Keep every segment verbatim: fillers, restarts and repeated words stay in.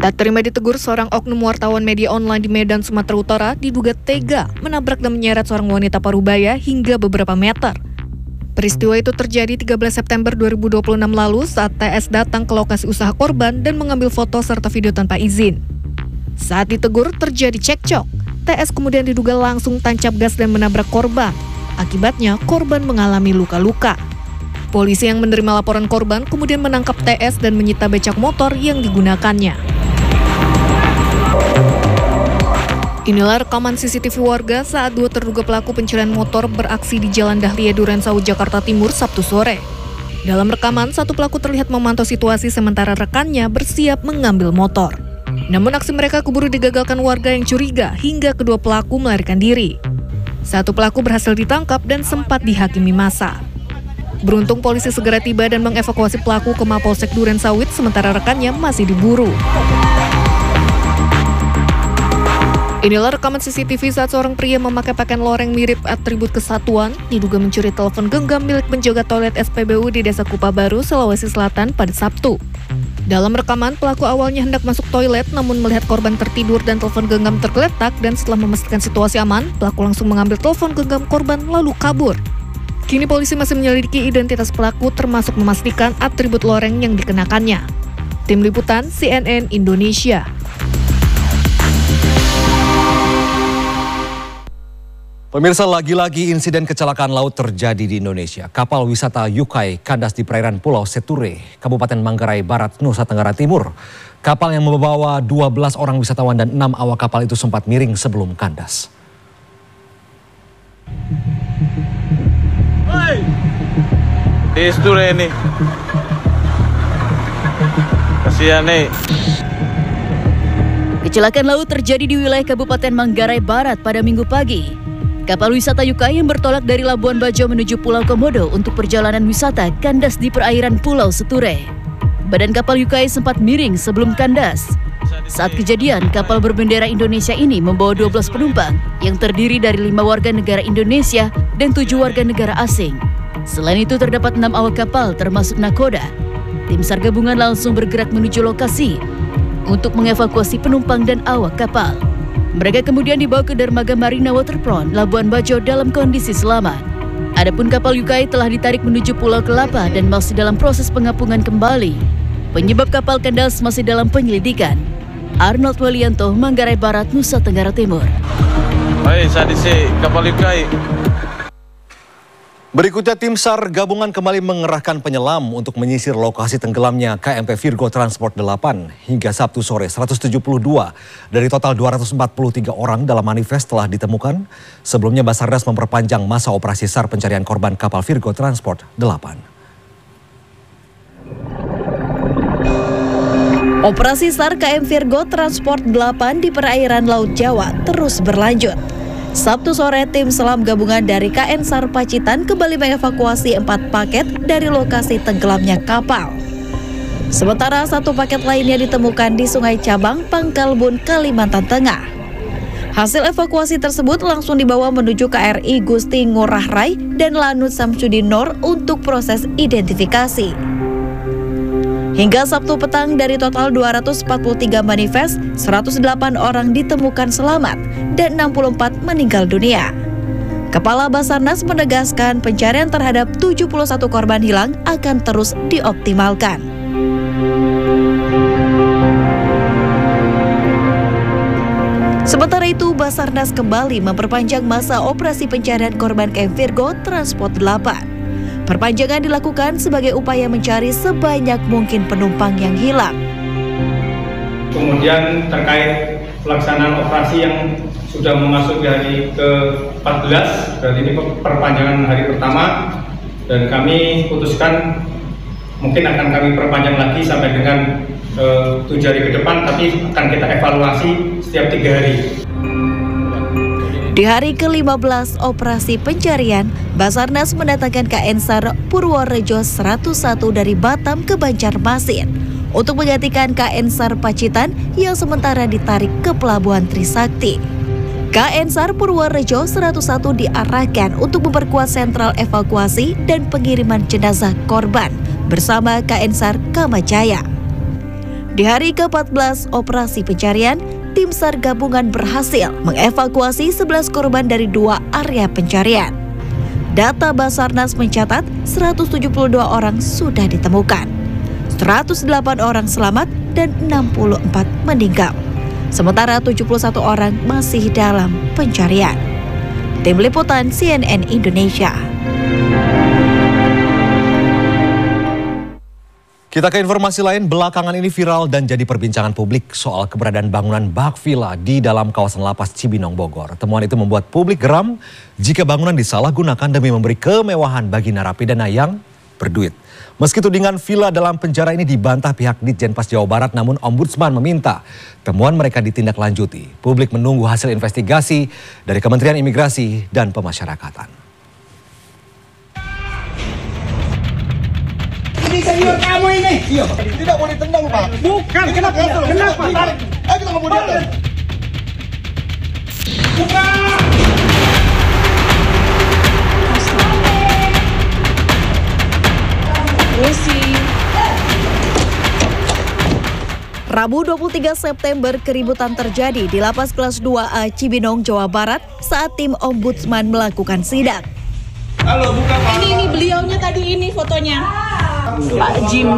Tak terima ditegur, seorang oknum wartawan media online di Medan, Sumatera Utara diduga tega menabrak dan menyeret seorang wanita parubaya hingga beberapa meter. Peristiwa itu terjadi tiga belas September dua ribu dua puluh enam lalu saat T S datang ke lokasi usaha korban dan mengambil foto serta video tanpa izin. Saat ditegur, terjadi cekcok. T S kemudian diduga langsung tancap gas dan menabrak korban. Akibatnya, korban mengalami luka-luka. Polisi yang menerima laporan korban kemudian menangkap T S dan menyita becak motor yang digunakannya. Inilah rekaman C C T V warga saat dua terduga pelaku pencurian motor beraksi di Jalan Dahlia Durensawit, Jakarta Timur, Sabtu sore. Dalam rekaman, satu pelaku terlihat memantau situasi sementara rekannya bersiap mengambil motor. Namun aksi mereka keburu digagalkan warga yang curiga hingga kedua pelaku melarikan diri. Satu pelaku berhasil ditangkap dan sempat dihakimi massa. Beruntung polisi segera tiba dan mengevakuasi pelaku ke Mapolsek Durensawit sementara rekannya masih diburu. Inilah rekaman C C T V saat seorang pria memakai pakaian loreng mirip atribut kesatuan diduga mencuri telepon genggam milik penjaga toilet S P B U di Desa Kupabaru, Sulawesi Selatan pada Sabtu. Dalam rekaman, pelaku awalnya hendak masuk toilet namun melihat korban tertidur dan telepon genggam tergeletak, dan setelah memastikan situasi aman, pelaku langsung mengambil telepon genggam korban lalu kabur. Kini polisi masih menyelidiki identitas pelaku termasuk memastikan atribut loreng yang dikenakannya. Tim Liputan C N N Indonesia. Pemirsa, lagi-lagi insiden kecelakaan laut terjadi di Indonesia. Kapal wisata Yukai kandas di perairan Pulau Seture, Kabupaten Manggarai Barat, Nusa Tenggara Timur. Kapal yang membawa dua belas orang wisatawan dan enam awak kapal itu sempat miring sebelum kandas. Hei, di Seture ini. Kasihan nih. Kecelakaan laut terjadi di wilayah Kabupaten Manggarai Barat pada Minggu pagi. Kapal wisata Yukai yang bertolak dari Labuan Bajo menuju Pulau Komodo untuk perjalanan wisata kandas di perairan Pulau Seture. Badan kapal Yukai sempat miring sebelum kandas. Saat kejadian, kapal berbendera Indonesia ini membawa dua belas penumpang yang terdiri dari lima warga negara Indonesia dan tujuh warga negara asing. Selain itu terdapat enam awak kapal termasuk nakoda. Tim SAR gabungan langsung bergerak menuju lokasi untuk mengevakuasi penumpang dan awak kapal. Mereka kemudian dibawa ke dermaga Marina Waterfront, Labuan Bajo dalam kondisi selamat. Adapun kapal Yukai telah ditarik menuju Pulau Kelapa dan masih dalam proses pengapungan kembali. Penyebab kapal kandas masih dalam penyelidikan. Arnold Walianto, Manggarai Barat, Nusa Tenggara Timur. Baik, saat ini kapal Yukai. Berikutnya, tim SAR gabungan kembali mengerahkan penyelam untuk menyisir lokasi tenggelamnya K M P Virgo Transport delapan. Hingga Sabtu sore, seratus tujuh puluh dua dari total dua ratus empat puluh tiga orang dalam manifest telah ditemukan. Sebelumnya, Basarnas memperpanjang masa operasi SAR pencarian korban kapal Virgo Transport delapan. Operasi SAR K M Virgo Transport delapan di perairan Laut Jawa terus berlanjut. Sabtu sore, tim selam gabungan dari K N SAR Pacitan kembali mengevakuasi empat paket dari lokasi tenggelamnya kapal. Sementara satu paket lainnya ditemukan di Sungai Cabang, Pangkalbun, Kalimantan Tengah. Hasil evakuasi tersebut langsung dibawa menuju K R I Gusti Ngurah Rai dan Lanut Samsudin Nor untuk proses identifikasi. Hingga Sabtu petang, dari total dua ratus empat puluh tiga manifest, seratus delapan orang ditemukan selamat dan enam puluh empat meninggal dunia. Kepala Basarnas menegaskan pencarian terhadap tujuh puluh satu korban hilang akan terus dioptimalkan. Sementara itu, Basarnas kembali memperpanjang masa operasi pencarian korban K M Virgo Transport delapan. Perpanjangan dilakukan sebagai upaya mencari sebanyak mungkin penumpang yang hilang. Kemudian terkait pelaksanaan operasi yang sudah memasuki hari ke empat belas, berarti ini perpanjangan hari pertama, dan kami putuskan mungkin akan kami perpanjang lagi sampai dengan uh, tujuh hari ke depan, tapi akan kita evaluasi setiap tiga hari. Di hari ke lima belas operasi pencarian, Basarnas mendatangkan K N SAR Purworejo seratus satu dari Batam ke Banjarmasin untuk menggantikan K N SAR Pacitan yang sementara ditarik ke Pelabuhan Trisakti. K N SAR Purworejo seratus satu diarahkan untuk memperkuat sentral evakuasi dan pengiriman jenazah korban bersama K N SAR Kamajaya. Di hari ke empat belas operasi pencarian, tim SAR gabungan berhasil mengevakuasi sebelas korban dari dua area pencarian. Data Basarnas mencatat seratus tujuh puluh dua orang sudah ditemukan, seratus delapan orang selamat dan enam puluh empat meninggal. Sementara tujuh puluh satu orang masih dalam pencarian. Tim Liputan C N N Indonesia. Kita ke informasi lain, belakangan ini viral dan jadi perbincangan publik soal keberadaan bangunan bak villa di dalam kawasan Lapas Cibinong, Bogor. Temuan itu membuat publik geram jika bangunan disalahgunakan demi memberi kemewahan bagi narapidana yang berduit. Meski tudingan villa dalam penjara ini dibantah pihak Ditjenpas Jawa Barat, namun Ombudsman meminta temuan mereka ditindaklanjuti. Publik menunggu hasil investigasi dari Kementerian Imigrasi dan Pemasyarakatan. Ini senior kamu ini. Iya, tidak boleh tendang, Pak. Bukan, kenapa? Kenapa? Ayo kita ngomong di atas. Buka! Rabu dua puluh tiga September, keributan terjadi di Lapas Kelas dua A Cibinong, Jawa Barat saat tim Ombudsman melakukan sidak. Halo, buka, Pak. Ini ini beliaunya tadi, ini fotonya. Pak Jim.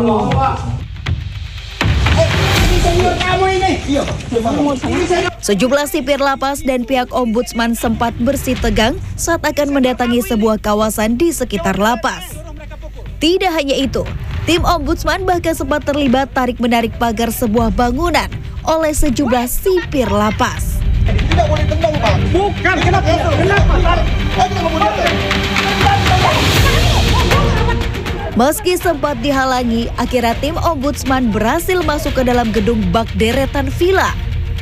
Ini senior kamu ini. Iya. Sejumlah sipir lapas dan pihak Ombudsman sempat bersih tegang saat akan mendatangi sebuah kawasan di sekitar lapas. Tidak hanya itu, tim Ombudsman bahkan sempat terlibat tarik-menarik pagar sebuah bangunan oleh sejumlah sipir lapas. Tidak boleh tendang, Pak. Bukan, kenapa? Kenapa? Ayo kita ngomong di atas. Meski sempat dihalangi, akhirnya tim Ombudsman berhasil masuk ke dalam gedung bak deretan villa.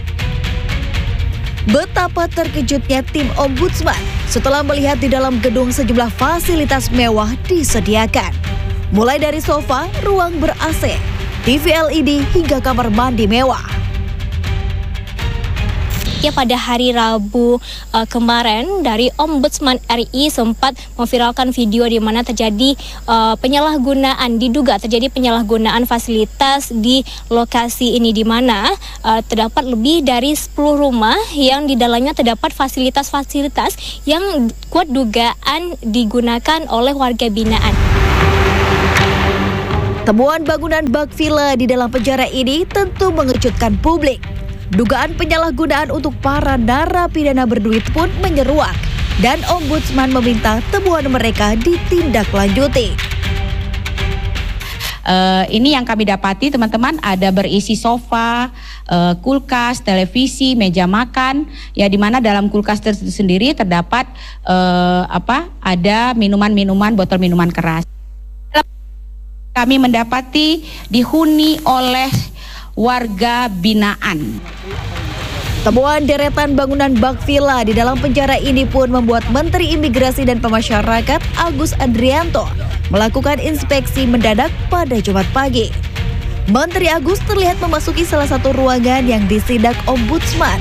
Betapa terkejutnya tim Ombudsman setelah melihat di dalam gedung sejumlah fasilitas mewah disediakan. Mulai dari sofa, ruang ber-A C, T V L E D hingga kamar mandi mewah. Ya, pada hari Rabu uh, kemarin dari Ombudsman R I sempat memviralkan video di mana terjadi uh, penyalahgunaan, diduga terjadi penyalahgunaan fasilitas di lokasi ini, di mana uh, terdapat lebih dari sepuluh rumah yang di dalamnya terdapat fasilitas-fasilitas yang kuat dugaan digunakan oleh warga binaan. Temuan bangunan bak villa di dalam penjara ini tentu mengejutkan publik. Dugaan penyalahgunaan untuk para narapidana berduit pun menyeruak dan Ombudsman meminta temuan mereka ditindaklanjuti. Uh, ini yang kami dapati, teman-teman, ada berisi sofa, uh, kulkas, televisi, meja makan, ya, di mana dalam kulkas tersebut sendiri terdapat uh, apa? Ada minuman-minuman, botol minuman keras. Kami mendapati dihuni oleh warga binaan. Temuan deretan bangunan bak villa di dalam penjara ini pun membuat Menteri Imigrasi dan Pemasyarakatan Agus Andrianto melakukan inspeksi mendadak pada Jumat pagi. Menteri Agus terlihat memasuki salah satu ruangan yang disidak Ombudsman.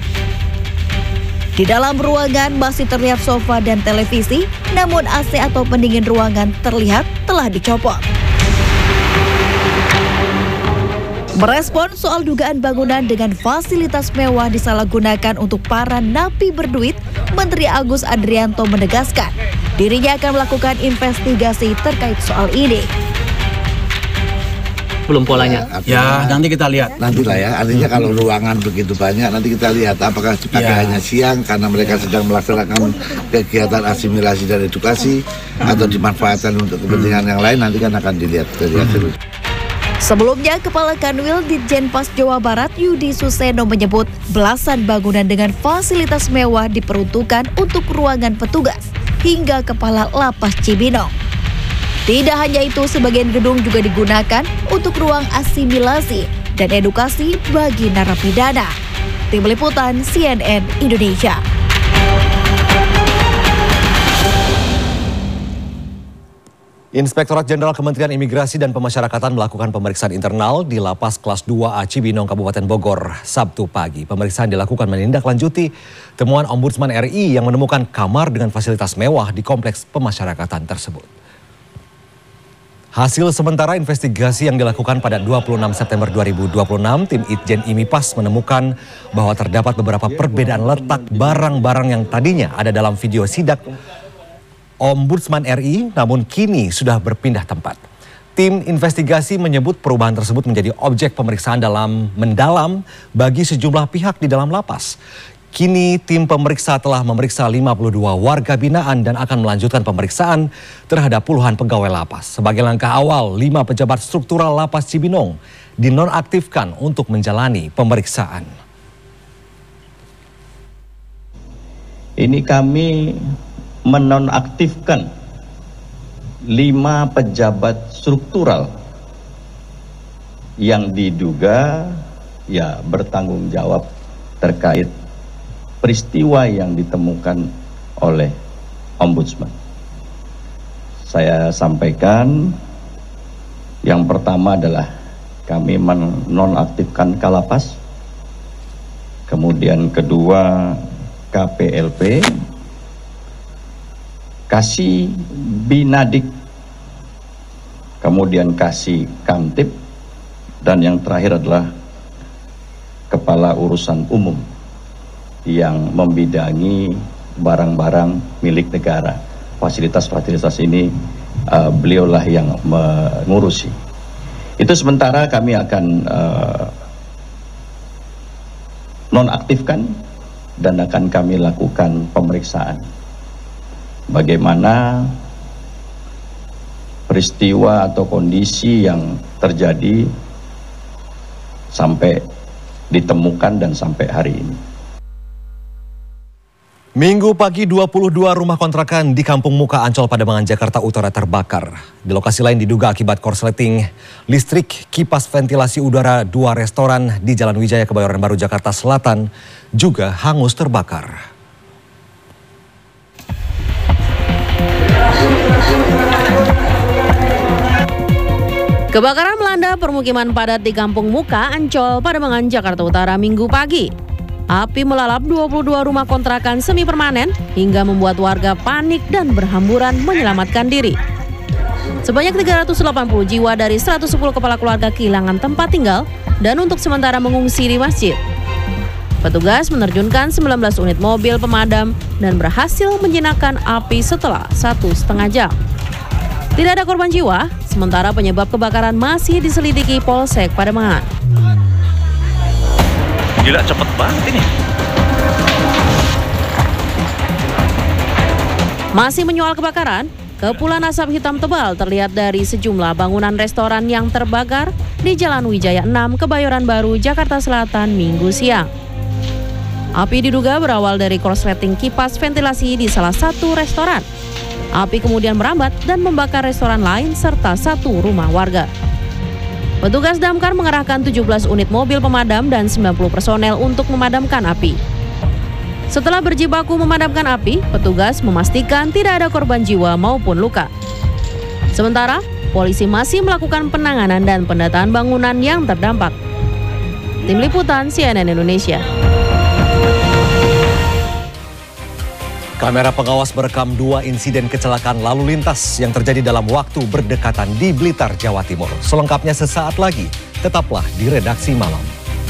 Di dalam ruangan masih terlihat sofa dan televisi, namun A C atau pendingin ruangan terlihat telah dicopot. Merespon soal dugaan bangunan dengan fasilitas mewah disalahgunakan untuk para napi berduit, Menteri Agus Andrianto menegaskan dirinya akan melakukan investigasi terkait soal ini. Belum polanya. Ya, nanti kita lihat. Nanti lah ya, artinya kalau ruangan begitu banyak, nanti kita lihat apakah dipakai ya hanya siang karena mereka sedang melaksanakan kegiatan asimilasi dan edukasi, atau dimanfaatkan untuk kepentingan yang lain, nanti kan akan dilihat dari hasil. Sebelumnya, Kepala Kanwil Ditjenpas Jawa Barat Yudi Suseno menyebut belasan bangunan dengan fasilitas mewah diperuntukkan untuk ruangan petugas hingga Kepala Lapas Cibinong. Tidak hanya itu, sebagian gedung juga digunakan untuk ruang asimilasi dan edukasi bagi narapidana. Tim Liputan C N N Indonesia. Inspektorat Jenderal Kementerian Imigrasi dan Pemasyarakatan melakukan pemeriksaan internal di Lapas Kelas dua A Cibinong, Kabupaten Bogor, Sabtu pagi. Pemeriksaan dilakukan menindaklanjuti temuan Ombudsman R I yang menemukan kamar dengan fasilitas mewah di kompleks pemasyarakatan tersebut. Hasil sementara investigasi yang dilakukan pada dua puluh enam September dua ribu dua puluh enam, tim Itjen IMIPAS menemukan bahwa terdapat beberapa perbedaan letak barang-barang yang tadinya ada dalam video sidak Ombudsman R I, namun kini sudah berpindah tempat. Tim investigasi menyebut perubahan tersebut menjadi objek pemeriksaan dalam mendalam bagi sejumlah pihak di dalam lapas. Kini tim pemeriksa telah memeriksa lima puluh dua warga binaan dan akan melanjutkan pemeriksaan terhadap puluhan pegawai lapas. Sebagai langkah awal, lima pejabat struktural lapas Cibinong dinonaktifkan untuk menjalani pemeriksaan. Ini kami menonaktifkan lima pejabat struktural yang diduga ya bertanggung jawab terkait peristiwa yang ditemukan oleh Ombudsman. Saya sampaikan yang pertama adalah kami menonaktifkan Kalapas, kemudian kedua K P L P, Kasih Binadik, kemudian Kasih Kamtib, dan yang terakhir adalah Kepala Urusan Umum yang membidangi barang-barang milik negara. Fasilitas-fasilitas ini uh, beliaulah yang mengurusi. Itu sementara kami akan uh, nonaktifkan dan akan kami lakukan pemeriksaan. Bagaimana peristiwa atau kondisi yang terjadi sampai ditemukan dan sampai hari ini. Minggu pagi dua puluh dua rumah kontrakan di Kampung Muka, Ancol, Pademangan, Jakarta Utara terbakar. Di lokasi lain diduga akibat korsleting listrik kipas ventilasi udara dua restoran di Jalan Wijaya, Kebayoran Baru, Jakarta Selatan juga hangus terbakar. Kebakaran melanda permukiman padat di Kampung Muka, Ancol, Pademangan, Jakarta Utara Minggu pagi. Api melalap dua puluh dua rumah kontrakan semi permanen hingga membuat warga panik dan berhamburan menyelamatkan diri. Sebanyak tiga ratus delapan puluh jiwa dari seratus sepuluh kepala keluarga kehilangan tempat tinggal dan untuk sementara mengungsi di masjid. Petugas menerjunkan sembilan belas unit mobil pemadam dan berhasil menjinakkan api setelah satu setengah jam. Tidak ada korban jiwa, sementara penyebab kebakaran masih diselidiki Polsek Pademangan. Gila, cepet banget ini. Masih menyoal kebakaran, kepulan asap hitam tebal terlihat dari sejumlah bangunan restoran yang terbakar di Jalan Wijaya enam, Kebayoran Baru, Jakarta Selatan Minggu siang. Api diduga berawal dari korsleting kipas ventilasi di salah satu restoran. Api kemudian merambat dan membakar restoran lain serta satu rumah warga. Petugas damkar mengerahkan tujuh belas unit mobil pemadam dan sembilan puluh personel untuk memadamkan api. Setelah berjibaku memadamkan api, petugas memastikan tidak ada korban jiwa maupun luka. Sementara, polisi masih melakukan penanganan dan pendataan bangunan yang terdampak. Tim Liputan C N N Indonesia. Kamera pengawas merekam dua insiden kecelakaan lalu lintas yang terjadi dalam waktu berdekatan di Blitar, Jawa Timur. Selengkapnya sesaat lagi, tetaplah di Redaksi Malam.